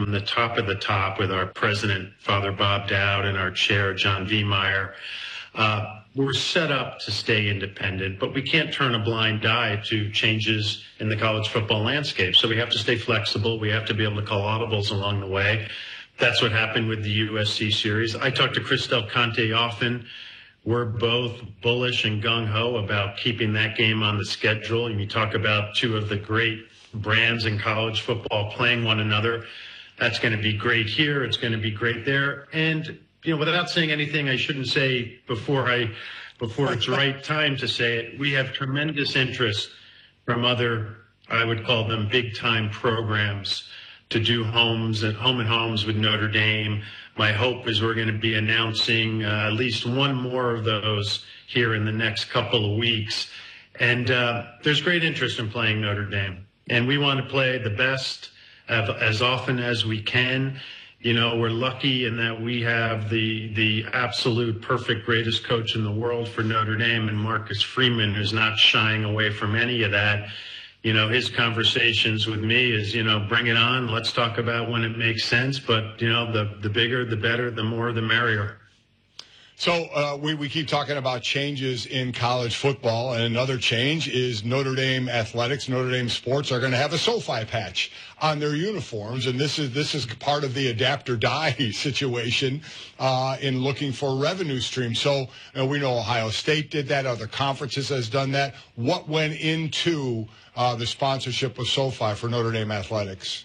from the top with our president, Father Bob Dowd, and our chair, John Viemeyer. We're set up to stay independent, but we can't turn a blind eye to changes in the college football landscape. So we have to stay flexible. We have to be able to call audibles along the way. That's what happened with the USC series. I talk to Chris Del Conte often. We're both bullish and gung-ho about keeping that game on the schedule. And you talk about two of the great brands in college football playing one another. That's going to be great here. It's going to be great there. And without saying anything I shouldn't say before it's right time to say it, we have tremendous interest from other, I would call them big-time programs, to do home and homes with Notre Dame. My hope is we're going to be announcing at least one more of those here in the next couple of weeks. And there's great interest in playing Notre Dame. And we want to play the best as often as we can. We're lucky in that we have the absolute perfect greatest coach in the world for Notre Dame, and Marcus Freeman, who's not shying away from any of that. His conversations with me is, bring it on. Let's talk about when it makes sense. But, the bigger, the better, the more, the merrier. So we keep talking about changes in college football, and another change is Notre Dame athletics. Notre Dame sports are going to have a SoFi patch on their uniforms, and this is part of the adapt or die situation in looking for revenue streams. So we know Ohio State did that. Other conferences has done that. What went into the sponsorship of SoFi for Notre Dame athletics?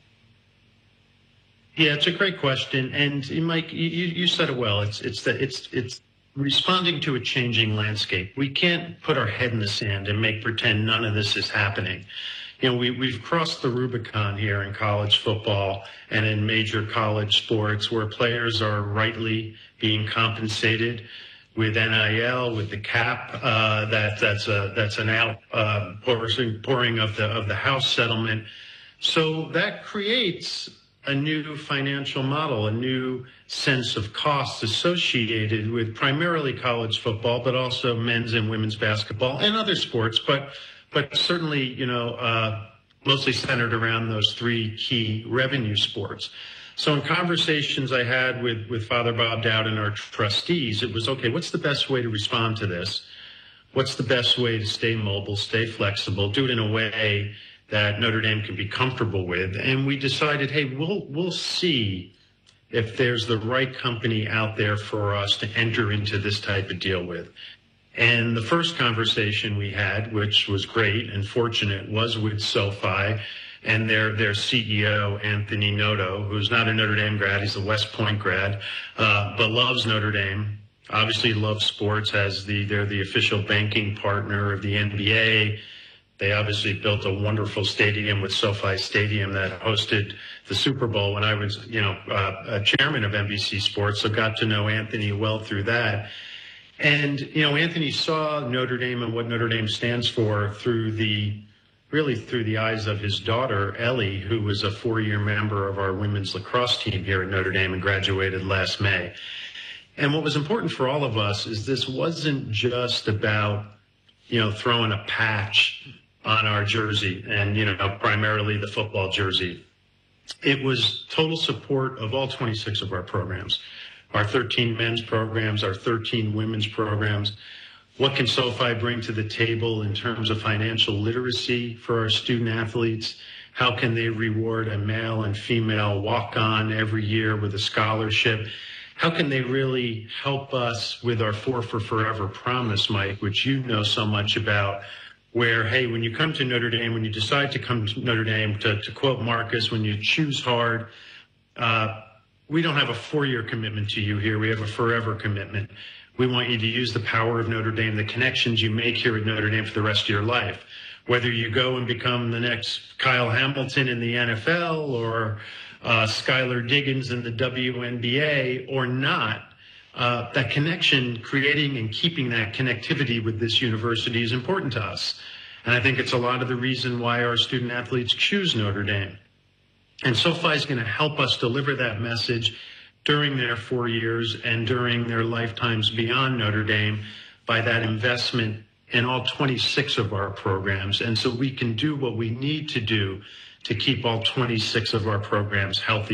Yeah, it's a great question, and Mike, you said it well. It's responding to a changing landscape. We can't put our head in the sand and pretend none of this is happening. We've crossed the Rubicon here in college football and in major college sports, where players are rightly being compensated with NIL, with the cap. That's an outpouring of the House settlement. So that creates a new financial model, a new sense of costs associated with primarily college football, but also men's and women's basketball and other sports, but certainly, mostly centered around those three key revenue sports. So in conversations I had with Father Bob Dowd and our trustees, it was, okay, what's the best way to respond to this? What's the best way to stay mobile, stay flexible, do it in a way that Notre Dame can be comfortable with? And we decided, hey, we'll see if there's the right company out there for us to enter into this type of deal with. And the first conversation we had, which was great and fortunate, was with SoFi and their CEO, Anthony Noto, who's not a Notre Dame grad, he's a West Point grad, but loves Notre Dame, obviously loves sports, they're the official banking partner of the NBA. They obviously built a wonderful stadium with SoFi Stadium that hosted the Super Bowl when I was, a chairman of NBC Sports, so got to know Anthony well through that. And, Anthony saw Notre Dame and what Notre Dame stands for through the eyes of his daughter, Ellie, who was a 4-year member of our women's lacrosse team here at Notre Dame and graduated last May. And what was important for all of us is this wasn't just about, throwing a patch on our jersey and, primarily the football jersey. It was total support of all 26 of our programs, our 13 men's programs, our 13 women's programs. What can SoFi bring to the table in terms of financial literacy for our student athletes? How can they reward a male and female walk-on every year with a scholarship? How can they really help us with our 4 for Forever promise, Mike, which you know so much about, where, hey, when you come to Notre Dame, when you decide to come to Notre Dame, to quote Marcus, when you choose hard, we don't have a 4-year commitment to you here. We have a forever commitment. We want you to use the power of Notre Dame, the connections you make here at Notre Dame for the rest of your life. Whether you go and become the next Kyle Hamilton in the NFL or Skylar Diggins in the WNBA or not, that connection, creating and keeping that connectivity with this university is important to us. And I think it's a lot of the reason why our student athletes choose Notre Dame. And SoFi is going to help us deliver that message during their 4 years and during their lifetimes beyond Notre Dame by that investment in all 26 of our programs. And so we can do what we need to do to keep all 26 of our programs healthy